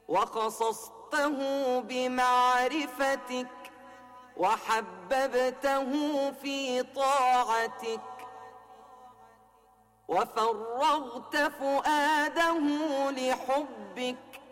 وخصصته بمعرفتك وحببته في طاعتك وفرغت فؤاده لحبك